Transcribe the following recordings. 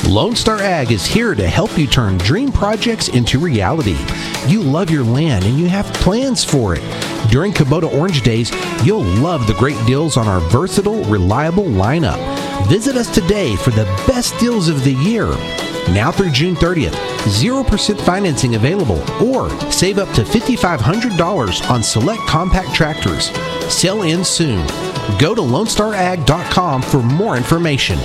Lone Star Ag is here to help you turn dream projects into reality. You love your land and you have plans for it. During Kubota Orange Days, you'll love the great deals on our versatile, reliable lineup. Visit us today for the best deals of the year. Now through June 30th, 0% financing available, or save up to $5,500 on select compact tractors. Sell in soon. Go to LoneStarAg.com for more information.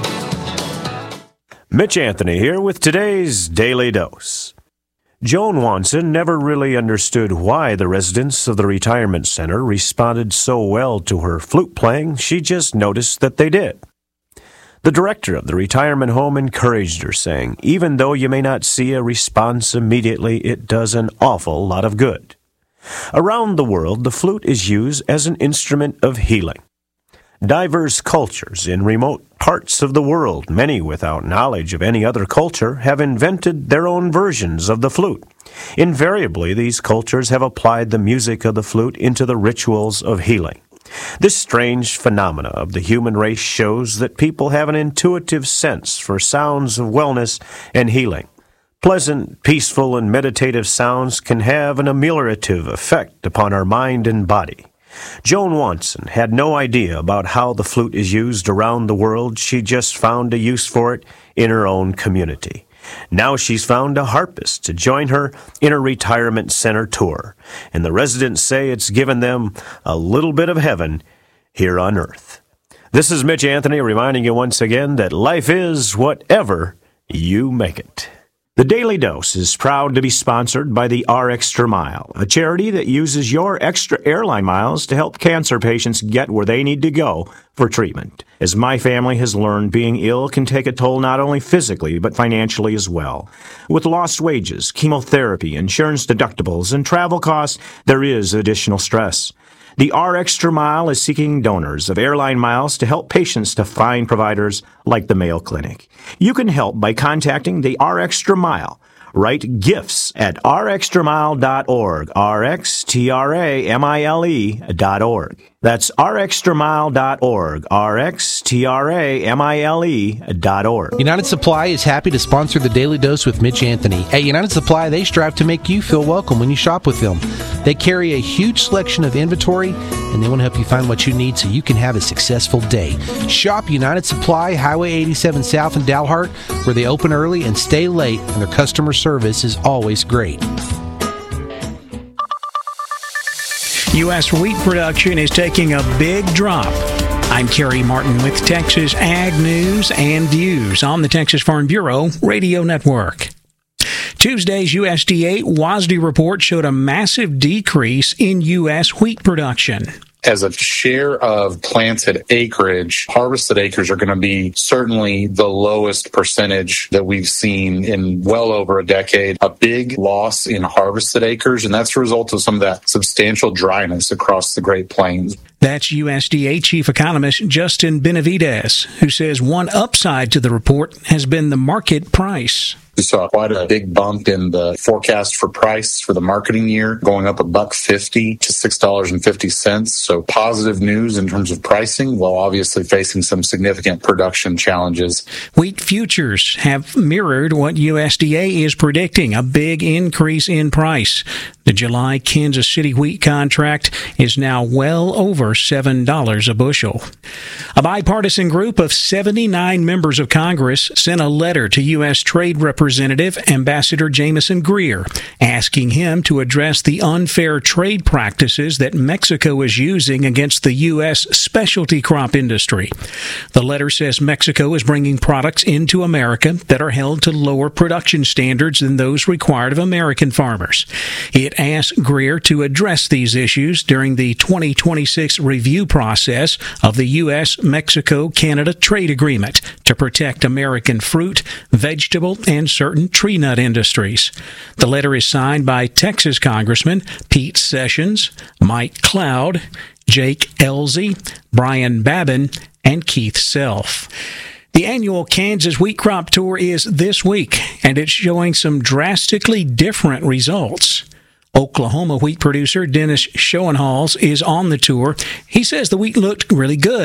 Mitch Anthony here with today's Daily Dose. Joan Watson never really understood why the residents of the retirement center responded so well to her flute playing. She just noticed that they did. The director of the retirement home encouraged her, saying, "Even though you may not see a response immediately, it does an awful lot of good." Around the world, the flute is used as an instrument of healing. Diverse cultures in remote parts of the world, many without knowledge of any other culture, have invented their own versions of the flute. Invariably, these cultures have applied the music of the flute into the rituals of healing. This strange phenomena of the human race shows that people have an intuitive sense for sounds of wellness and healing. Pleasant, peaceful, and meditative sounds can have an ameliorative effect upon our mind and body. Joan Watson had no idea about how the flute is used around the world. She just found a use for it in her own community. Now she's found a harpist to join her in a retirement center tour, and the residents say it's given them a little bit of heaven here on earth. This is Mitch Anthony reminding you once again that life is whatever you make it. The Daily Dose is proud to be sponsored by the RExtra Mile, a charity that uses your extra airline miles to help cancer patients get where they need to go for treatment. As my family has learned, being ill can take a toll not only physically, but financially as well. With lost wages, chemotherapy, insurance deductibles, and travel costs, there is additional stress. The RExtra Mile is seeking donors of airline miles to help patients to find providers like the Mayo Clinic. You can help by contacting the RExtra Mile. Write gifts at rextramile.org, rxtramile.org. That's rextramile.org, rxtramile.org. United Supply is happy to sponsor the Daily Dose with Mitch Anthony. At United Supply, they strive to make you feel welcome when you shop with them. They carry a huge selection of inventory, and they want to help you find what you need so you can have a successful day. Shop United Supply, Highway 87 South in Dalhart, where they open early and stay late, and their customer service is always great. U.S. wheat production is taking a big drop. I'm Kerry Martin with Texas Ag News and Views on the Texas Farm Bureau Radio Network. Tuesday's USDA WASDE report showed a massive decrease in U.S. wheat production. As a share of planted acreage, harvested acres are going to be certainly the lowest percentage that we've seen in well over a decade. A big loss in harvested acres, and that's a result of some of that substantial dryness across the Great Plains. That's USDA Chief Economist Justin Benavides, who says one upside to the report has been the market price. We saw quite a big bump in the forecast for price for the marketing year, going up $1.50 to $6.50. So positive news in terms of pricing, while obviously facing some significant production challenges. Wheat futures have mirrored what USDA is predicting, a big increase in price. The July Kansas City wheat contract is now well over $7 a bushel. A bipartisan group of 79 members of Congress sent a letter to U.S. Trade Representative Ambassador Jamieson Greer, asking him to address the unfair trade practices that Mexico is using against the U.S. specialty crop industry. The letter says Mexico is bringing products into America that are held to lower production standards than those required of American farmers. It asked Greer to address these issues during the 2026 review process of the U.S.-Mexico-Canada trade agreement to protect American fruit, vegetable, and certain tree nut industries. The letter is signed by Texas Congressman Pete Sessions, Mike Cloud, Jake Ellzey, Brian Babin, and Keith Self. The annual Kansas Wheat Crop Tour is this week, and it's showing some drastically different results. Oklahoma wheat producer Dennis Schoenhals is on the tour. He says the wheat looked really good.